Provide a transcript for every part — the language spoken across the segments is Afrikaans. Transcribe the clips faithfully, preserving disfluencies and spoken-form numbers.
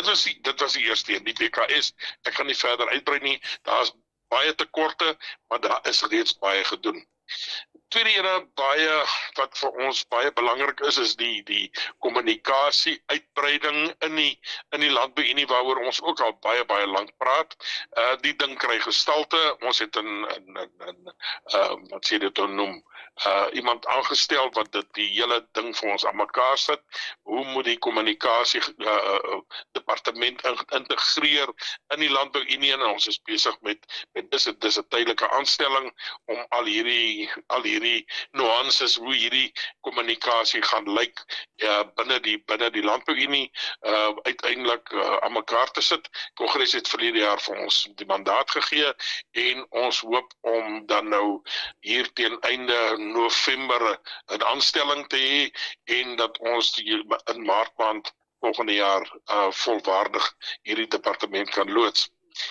dit was die, dit was die eerste een, die P K S. Ek gaan nie verder uitbrei nie. Daar is baie tekorte, maar daar is reeds baie gedoen. Tweede ene, baie, wat vir ons baie belangrik is, is die, die kommunikasie, uitbreiding in die, in die landbouunie, waaroor ons ook al baie, baie lang praat. Uh, die ding kry gestalte, ons het in, in, in, in uh, wat sê dit dan noem, uh, iemand aangestel wat dit die hele ding vir ons aan mekaar sit. Hoe moet die kommunikasie uh, departement integreer in die landbouunie, en ons is besig met, met dis, dis 'n tydelike aanstelling om al hierdie, al hierdie die nuances, hoe hierdie kommunikasie gaan lyk uh, binne die, binne die landbouunie uh, uiteindelik uh, aan mekaar te sit. Kongres het verlede jaar vir ons die mandaat gegee en ons hoop om dan nou hier teen einde November 'n aanstelling te hê en dat ons die, in Maart maand volgende jaar uh, volwaardig hierdie departement kan loods.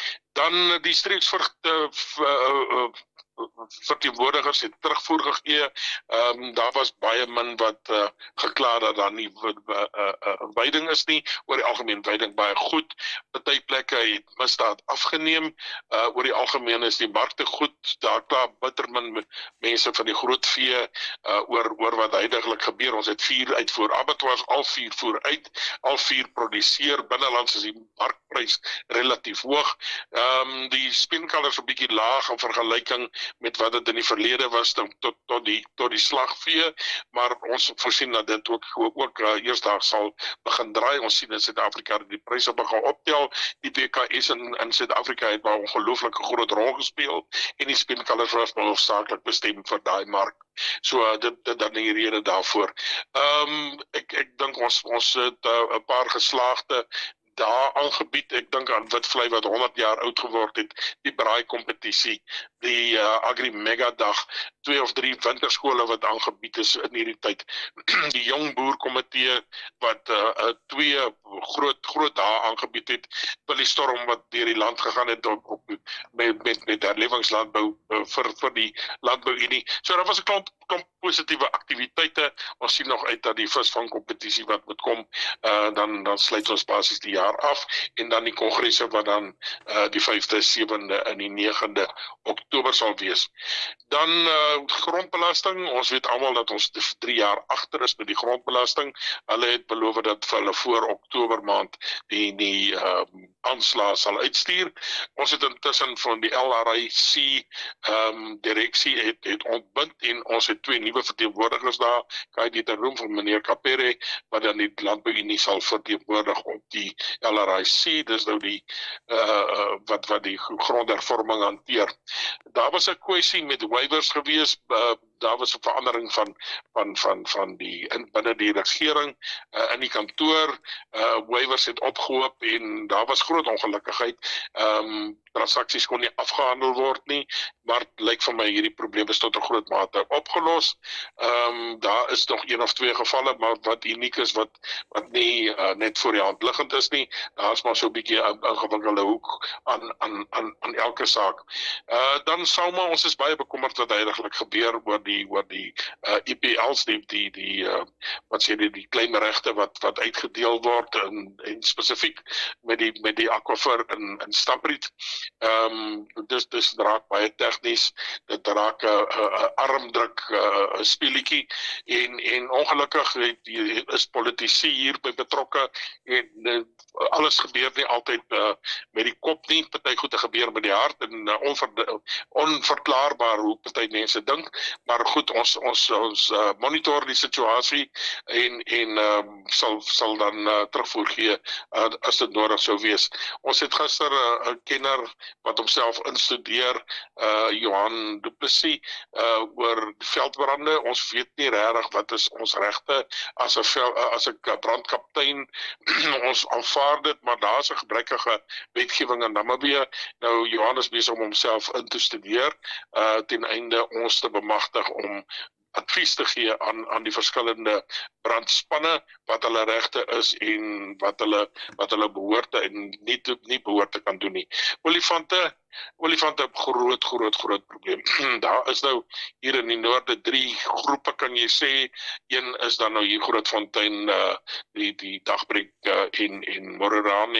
Dan die streeksver uh, uh, uh, verteenwoordigers het terugvoer gegee. Um, daar was baie min wat uh, geklaar dat daar nie uh, uh, uh, weiding is nie. Oor die algemeen weiding baie goed. Party plekke het misdaad afgeneem. Uh, oor die algemeen is die markte goed. Daar klaar bitter min mense van die groot vee uh, oor, oor wat huidiglik gebeur. Ons het vier uitvoer abattoirs, al vier voer uit, al vier produseer. Binnelands is die markprys relatief hoog. Um, die speenkalvers is 'n bietjie laag in vergelyking met wat dit in die verlede was tot, tot, die, tot die slagvee, maar ons voorsien dat dit ook, ook uh, eersdag sal begin draai. Ons sien in Suid-Afrika dat die pryse begin optel. Die P K S in, in Suid-Afrika het baie ongelooflike groot rol gespeel en die speenkalvers was hoofsaaklik bestem vir daai mark. So uh, dit, dit dan die rede daarvoor. Um, ek ek dink ons, ons het 'n uh, paar geslaagde daar aangebied. Ek dink aan Witvlei wat honderd jaar oud geword het, die braai kompetisie, die uh, Agri Mega Dag, twee of drie winterskole wat aangebied is in hierdie tyd, die Jong Boer Komitee wat uh, uh, twee groot groot dae aangebied het, Willie Storm wat deur die land gegaan het op, op, met, met, met herlewingslandbou uh, vir, vir die landbouunie. So daar was 'n klomp, klomp positiewe aktiwiteite. Ons sien nog uit dat die visvangkompetisie wat moet kom, uh, dan, dan sluit ons basies die jaar af, en dan die kongresse wat dan uh, die vyfde, sewende en die negende Oktober sal wees. Dan uh, grondbelasting, ons weet almal dat ons drie jaar agter is met die grondbelasting. Hulle het beloof dat vir hulle voor Oktober maand die, die uh, aanslae sal uitstuur. Ons het intussen van die L R I C um, direksie het, het ontbind en ons het twee nuwe verteenwoordigers daar, kan jy dit roem van meneer Kapere, wat dan die landbouunie sal verteenwoordig op die L R I C, dis nou die uh, wat, wat die grondhervorming hanteer. Daar was 'n kwessie met waivers gewees, uh, daar was 'n verandering van van van van die in binne die regering uh, in die kantoor. Uh, waivers het opgehoop en daar was groot ongelukkigheid. Um, transaksies kon nie afgehandel word nie, maar het lyk vir my hierdie probleem is tot 'n groot mate opgelos. Um, daar is nog een of twee gevalle, maar wat uniek is, wat wat nie uh, net voor die hand liggend is nie. Daar is maar so 'n bietjie 'n ingewikkelde hoek aan aan aan aan elke saak. Uh, dan Sauma, ons is baie bekommerd wat heiliglik gebeur oor die oor die uh, I P Ls, die die die uh, wat sê die die claimregte wat wat uitgedeel word en, en spesifiek met die met die aquifer in in Stampriet. Ehm um, dis dis raak baie tegnies, dit raak 'n uh, uh, armdruk 'n uh, speletjie en en ongelukkig het, is politici hier by betrokke en uh, alles gebeur nie altyd uh, met die kop nie, party goed te gebeur met die hart en uh, onver, onverklaarbaar hoe party mense dink, maar goed, ons ons ons uh, monitor die situasie en en uh, sal sal dan uh, terugvoer gee uh, as dit nodig sou wees. Ons het gister 'n uh, kenner wat homself instudeer, uh, Johan Du Plessis, uh, oor veldbrande. Ons weet nie regtig wat is ons regte as 'n uh, as 'n brandkaptein. Ons aanvaar dit, maar daar is 'n gebrekkige wetgewing in Namibië. Nou Johan is besig om homself in te studeer, uh, ten einde ons te bemagtig om advies te gee aan aan die verskillende brandspanne wat hulle regte is en wat hulle wat hulle behoorte en nie nie behoorte kan doen nie. Olifante Olifante het groot groot groot probleem. Daar is nou hier in die noorde drie groepe kan jy sê. Een is dan nou hier Grootfontein, uh, die die Dagbreek uh, en en Morerani